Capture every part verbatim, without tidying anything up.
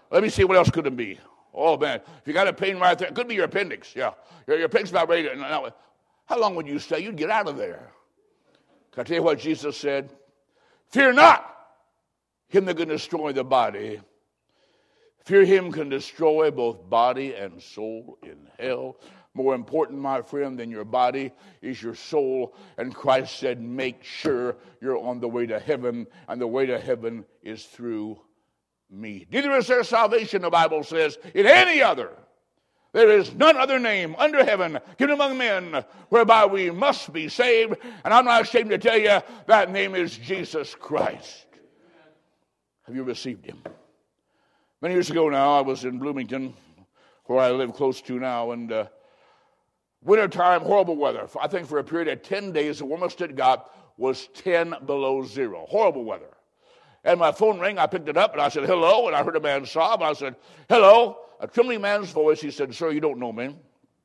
Let me see, what else could it be? Oh, man, if you got a pain right there, it could be your appendix, yeah. Your, your appendix about ready to, now, how long would you stay? You'd get out of there. Can I tell you what Jesus said? Fear not him that can destroy the body. Fear him can destroy both body and soul in hell. More important, my friend, than your body is your soul. And Christ said, make sure you're on the way to heaven, and the way to heaven is through me. Neither is there salvation, the Bible says, in any other. There is none other name under heaven given among men whereby we must be saved. And I'm not ashamed to tell you that name is Jesus Christ. Have you received him? Many years ago now, I was in Bloomington, where I live close to now, and uh, wintertime, horrible weather. I think for a period of ten days, the warmest it got was ten below zero. Horrible weather. And my phone rang, I picked it up, and I said, hello, and I heard a man sob, and I said, hello. A trembling man's voice, he said, sir, you don't know me.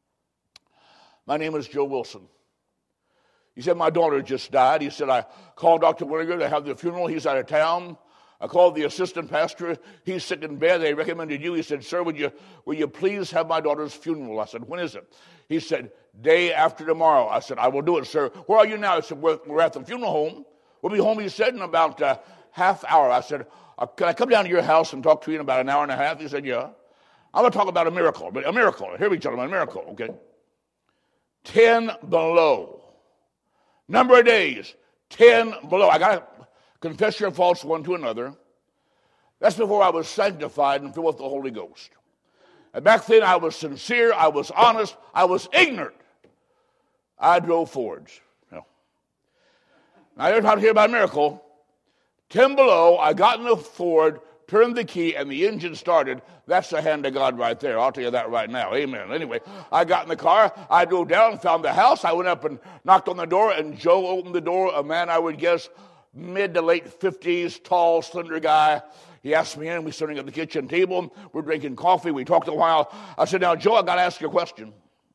My name is Joe Wilson. He said, my daughter just died. He said, I called Doctor Winnegar to have the funeral. He's out of town. I called the assistant pastor. He's sick in bed. They recommended you. He said, sir, would you, will you please have my daughter's funeral? I said, when is it? He said, day after tomorrow. I said, I will do it, sir. Where are you now? He said, we're, we're at the funeral home. We'll be home, he said, in about a half hour. I said, can I come down to your house and talk to you in about an hour and a half? He said, yeah. I'm going to talk about a miracle, but a miracle. Hear me, gentlemen, a miracle, okay? Ten below. Number of days, ten below. I got to confess your faults one to another. That's before I was sanctified and filled with the Holy Ghost. And back then I was sincere, I was honest, I was ignorant. I drove Fords. No. Now you're talking here about a miracle. Ten below, I got in the Ford, turned the key, and the engine started. That's the hand of God right there. I'll tell you that right now. Amen. Anyway, I got in the car. I drove down, found the house. I went up and knocked on the door, and Joe opened the door. A man, I would guess, mid to late fifties, tall, slender guy. He asked me in. We sitting at the kitchen table. We're drinking coffee. We talked a while. I said, now, Joe, I got to ask you a question.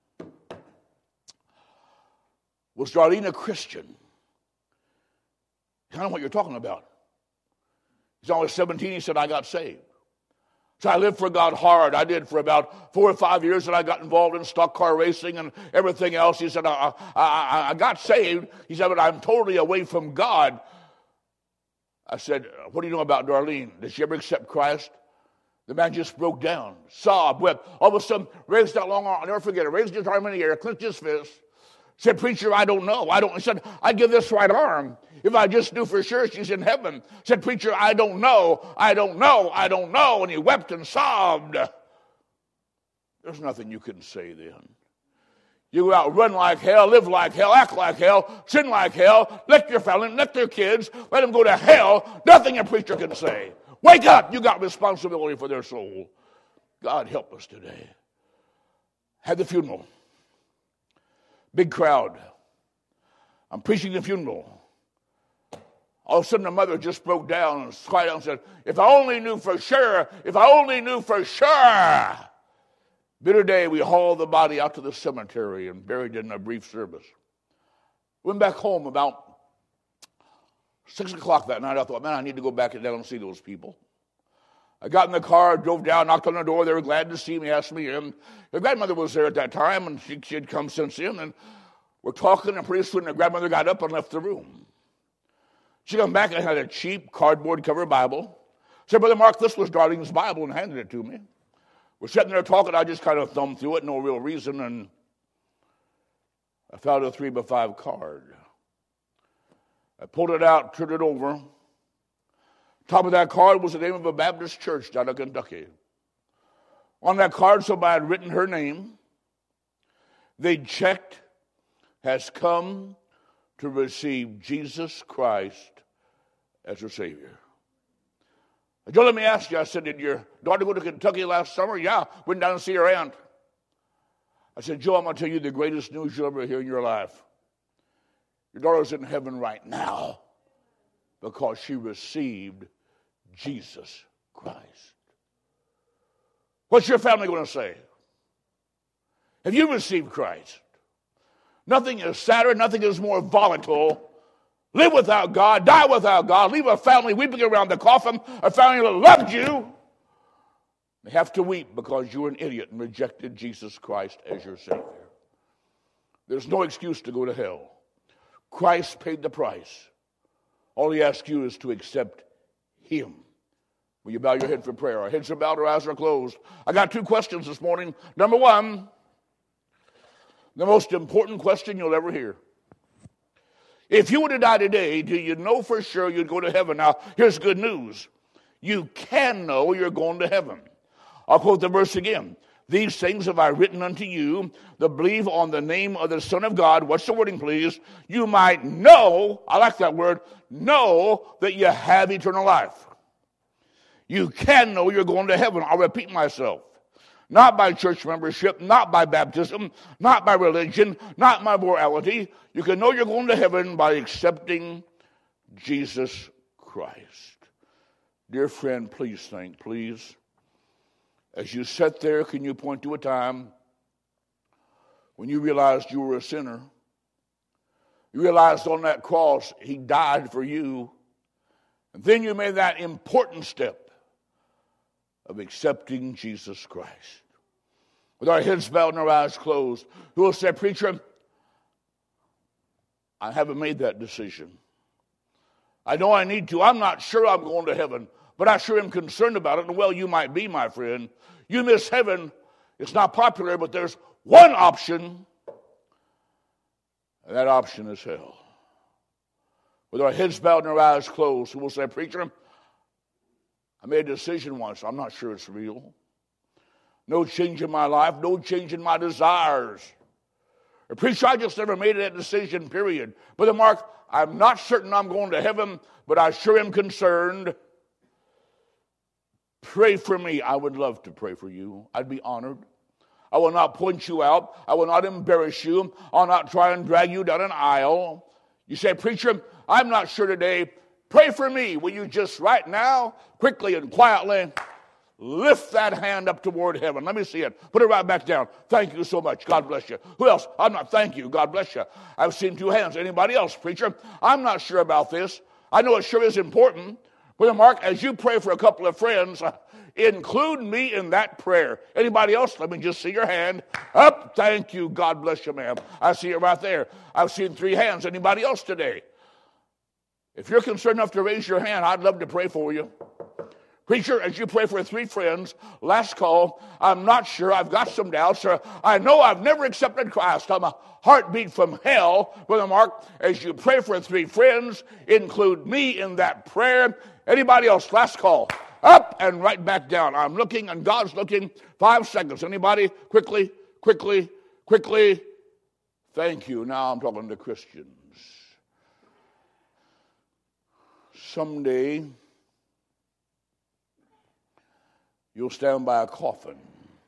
Was Darlene a Christian? I don't know what you're talking about. He's only seventeen. He said, I got saved. So I lived for God hard. I did for about four or five years, and I got involved in stock car racing and everything else. He said, I, I, I got saved. He said, but I'm totally away from God. I said, what do you know about Darlene? Did she ever accept Christ? The man just broke down, sobbed, wept. All of a sudden, raised that long arm. I'll never forget it. Raised his arm in the air, clenched his fist. Said, preacher, I don't know. I don't. He said, I'd give this right arm if I just knew for sure she's in heaven. Said, preacher, I don't know. I don't know. I don't know. And he wept and sobbed. There's nothing you can say then. You go out, run like hell, live like hell, act like hell, sin like hell, let your family, let their kids, let them go to hell. Nothing a preacher can say. Wake up. You got responsibility for their soul. God help us today. Had the funeral. Big crowd. I'm preaching the funeral. All of a sudden, the mother just broke down and cried out and said, if I only knew for sure, if I only knew for sure. Bitter day, we hauled the body out to the cemetery and buried it in a brief service. Went back home about six o'clock that night. I thought, man, I need to go back and down and see those people. I got in the car, drove down, knocked on the door. They were glad to see me, asked me in. The grandmother was there at that time, and she, she had come since then. And we're talking, and pretty soon the grandmother got up and left the room. She came back and had a cheap cardboard cover Bible. Said, Brother Mark, this was Darlene's Bible, and handed it to me. We're sitting there talking. I just kind of thumbed through it, no real reason, and I found a three by five card. I pulled it out, turned it over. Top of that card was the name of a Baptist church down in Kentucky. On that card, somebody had written her name. They checked, has come to receive Jesus Christ as her Savior. Joe, let me ask you, I said, did your daughter go to Kentucky last summer? Yeah, went down to see her aunt. I said, Joe, I'm going to tell you the greatest news you'll ever hear in your life. Your daughter's in heaven right now because she received Jesus Christ. What's your family going to say? Have you received Christ? Nothing is sadder, nothing is more volatile. Live without God, die without God, leave a family weeping around the coffin, a family that loved you, They have to weep because you're an idiot and rejected Jesus Christ as your Savior. There's no excuse to go to hell. Christ paid the price. All he asks you is to accept him. Will you bow your head for prayer? Our heads are bowed, our eyes are closed. I got two questions this morning. Number one, the most important question you'll ever hear. If you were to die today, do you know for sure you'd go to heaven? Now, here's good news. You can know you're going to heaven. I'll quote the verse again. These things have I written unto you that believe on the name of the Son of God. What's the wording, please? You might know, I like that word, know that you have eternal life. You can know you're going to heaven. I'll repeat myself. Not by church membership, not by baptism, not by religion, not by morality. You can know you're going to heaven by accepting Jesus Christ. Dear friend, please think, please. As you sat there, can you point to a time when you realized you were a sinner? You realized on that cross he died for you. And then you made that important step of accepting Jesus Christ. With our heads bowed and our eyes closed, who will say, preacher, I haven't made that decision. I know I need to. I'm not sure I'm going to heaven, but I sure am concerned about it. And well, you might be, my friend. You miss heaven. It's not popular, but there's one option, and that option is hell. With our heads bowed and our eyes closed, who will say, preacher, I made a decision once. I'm not sure it's real. No change in my life. No change in my desires. Or preacher, I just never made that decision, period. Brother Mark, I'm not certain I'm going to heaven, but I sure am concerned. Pray for me. I would love to pray for you. I'd be honored. I will not point you out. I will not embarrass you. I'll not try and drag you down an aisle. You say, preacher, I'm not sure today. Pray for me. Will you just right now, quickly and quietly, lift that hand up toward heaven? Let me see it. Put it right back down. Thank you so much. God bless you. Who else? I'm not. Thank you. God bless you. I've seen two hands. Anybody else, preacher? I'm not sure about this. I know it sure is important. Brother Mark, as you pray for a couple of friends, uh, include me in that prayer. Anybody else? Let me just see your hand. Up. Thank you. God bless you, ma'am. I see it right there. I've seen three hands. Anybody else today? If you're concerned enough to raise your hand, I'd love to pray for you. Preacher, as you pray for three friends, last call, I'm not sure, I've got some doubts, or I know I've never accepted Christ. I'm a heartbeat from hell. Brother Mark, as you pray for three friends, include me in that prayer. Anybody else? Last call. Up and right back down. I'm looking and God's looking. Five seconds. Anybody? Quickly, quickly, quickly. Thank you. Now I'm talking to Christians. Someday, you'll stand by a coffin.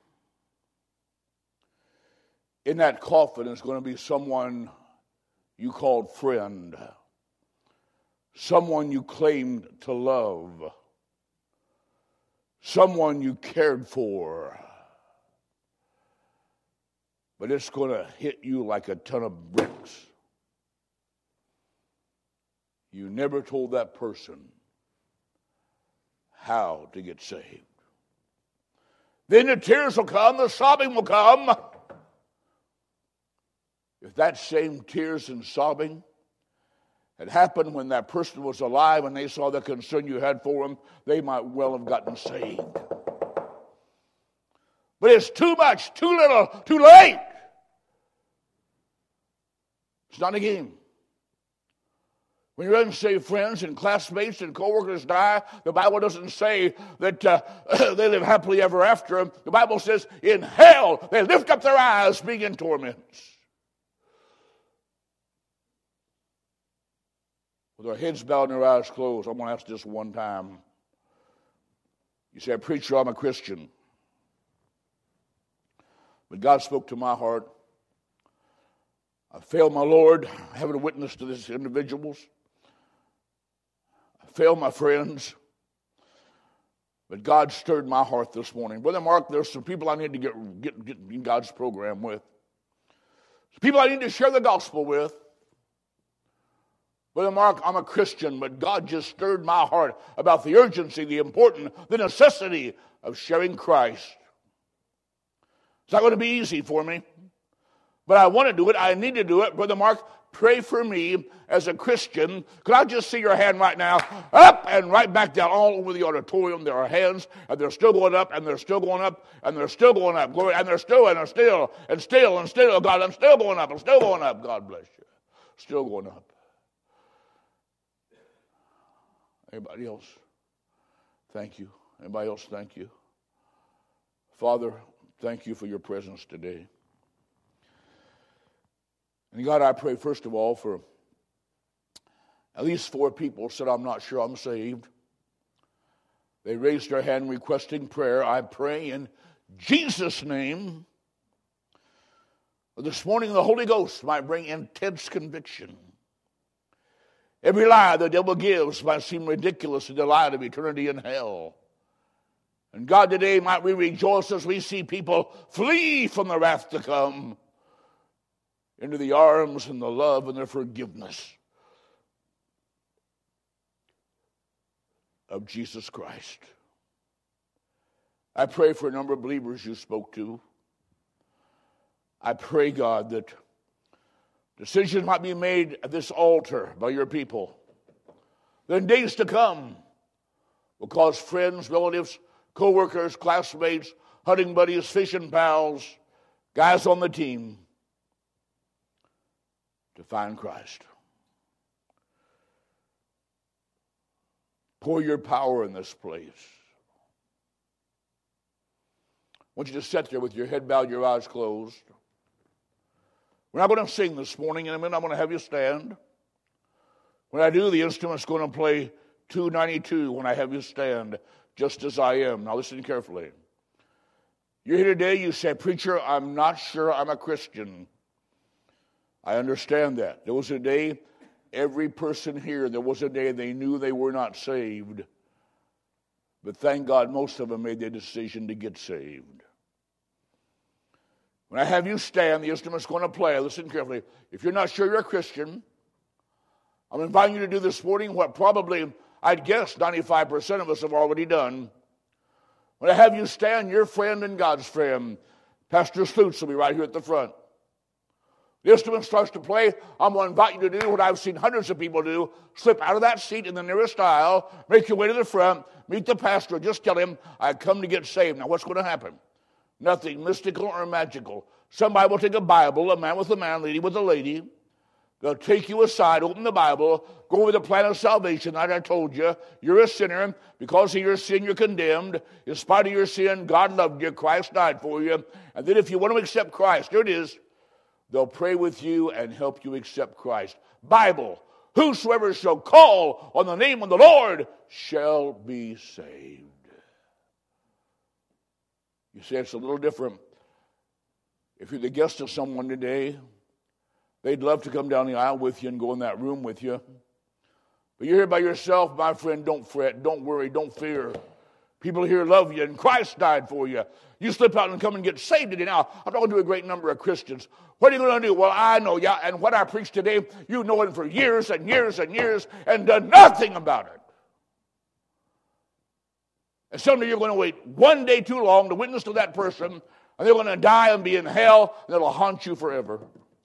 In that coffin is going to be someone you called friend, someone you claimed to love, someone you cared for. But it's going to hit you like a ton of bricks. You never told that person how to get saved. Then the tears will come, the sobbing will come. If that same tears and sobbing had happened when that person was alive and they saw the concern you had for them, they might well have gotten saved. But it's too much, too little, too late. It's not a game. When your unsaved friends and classmates and coworkers die, the Bible doesn't say that uh, they live happily ever after. The Bible says in hell they lift up their eyes being in torments. With our heads bowed and our eyes closed, I'm going to ask this one time. You say, preacher, I'm a Christian. But God spoke to my heart. I failed my Lord. I haven't witnessed to these individuals. I failed my friends. But God stirred my heart this morning. Brother Mark, there's some people I need to get, get, get in God's program with. Some people I need to share the gospel with. Brother Mark, I'm a Christian, but God just stirred my heart about the urgency, the importance, the necessity of sharing Christ. It's not going to be easy for me, but I want to do it. I need to do it. Brother Mark, pray for me as a Christian. Could I just see your hand right now? Up and right back down all over the auditorium. There are hands, and they're still going up, and they're still going up, and they're still going up. Glory, and they're still, and they're still, and still, and still. God, I'm still going up. I'm still going up. God bless you. Still going up. Anybody else? Thank you. Anybody else? Thank you. Father, thank you for your presence today. And God, I pray first of all for at least four people said, I'm not sure I'm saved. They raised their hand requesting prayer. I pray in Jesus' name that this morning the Holy Ghost might bring intense conviction. Every lie the devil gives might seem ridiculous to the light of eternity in hell. And God, today might we rejoice as we see people flee from the wrath to come into the arms and the love and the forgiveness of Jesus Christ. I pray for a number of believers you spoke to. I pray, God, that decisions might be made at this altar by your people. That in days to come will cause friends, relatives, co-workers, classmates, hunting buddies, fishing pals, guys on the team to find Christ. Pour your power in this place. I want you to sit there with your head bowed, your eyes closed. We're not going to sing this morning. In a minute, I'm going to have you stand. When I do, the instrument's going to play two ninety-two when I have you stand, just as I am. Now listen carefully. You're here today, you say, preacher, I'm not sure I'm a Christian. I understand that. There was a day, every person here, there was a day they knew they were not saved. But thank God most of them made their decision to get saved. When I have you stand, the instrument's going to play. Listen carefully. If you're not sure you're a Christian, I'm inviting you to do this morning what probably, I'd guess, ninety-five percent of us have already done. When I have you stand, your friend and God's friend, Pastor Slutz will be right here at the front. The instrument starts to play. I'm going to invite you to do what I've seen hundreds of people do. Slip out of that seat in the nearest aisle, make your way to the front, meet the pastor, just tell him, I come to get saved. Now what's going to happen? Nothing mystical or magical. Somebody will take a Bible, a man with a man, lady with a lady. They'll take you aside, open the Bible, go over the plan of salvation that I told you. You're a sinner. Because of your sin, you're condemned. In spite of your sin, God loved you. Christ died for you. And then if you want to accept Christ, here it is. They'll pray with you and help you accept Christ. Bible, whosoever shall call on the name of the Lord shall be saved. You see, it's a little different. If you're the guest of someone today, they'd love to come down the aisle with you and go in that room with you. But you're here by yourself, my friend, don't fret, don't worry, don't fear. People here love you, and Christ died for you. You slip out and come and get saved today. Now, I'm talking to a great number of Christians. What are you going to do? Well, I know, yeah, and what I preach today, you know it for years and years and years and done nothing about it. And someday you're going to wait one day too long to witness to that person, and they're going to die and be in hell, and it'll haunt you forever.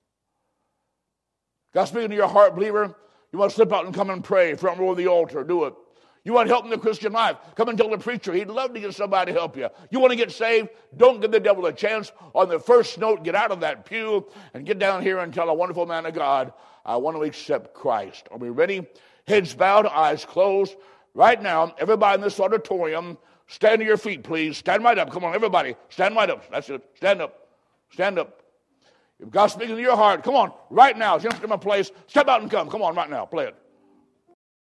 God speaking to your heart, believer, you want to slip out and come and pray, front row of the altar, do it. You want help in the Christian life, come and tell the preacher. He'd love to get somebody to help you. You want to get saved? Don't give the devil a chance. On the first note, get out of that pew and get down here and tell a wonderful man of God, I want to accept Christ. Are we ready? Heads bowed, eyes closed. Right now, everybody in this auditorium, stand to your feet, please. Stand right up. Come on, everybody. Stand right up. That's it. Stand up. Stand up. If God's speaking to your heart, come on, right now. As the instrument plays, step out and come. Come on, right now. Play it.